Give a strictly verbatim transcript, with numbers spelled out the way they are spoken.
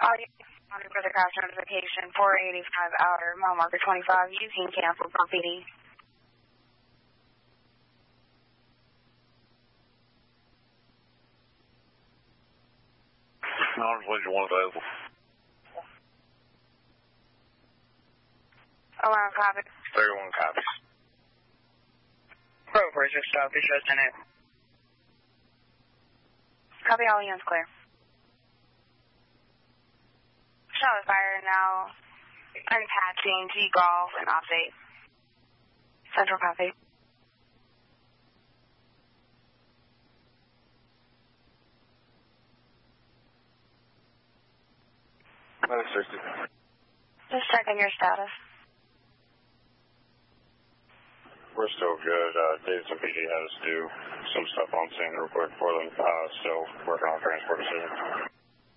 Are you responding for the crash notification four eighty-five outer, mile marker twenty-five, you can cancel for P D. Non-collision one available. eleven copies. thirty-one copies. Pro four six South, East ten eight. Copy, all units clear. Charlotte Fire now unpatching G Golf and off eight. Central copy. minus sixty. Just checking your status. We're still good. Uh, Davidson P D had us do some stuff on scene real quick for them. Uh, still working on transport decisions.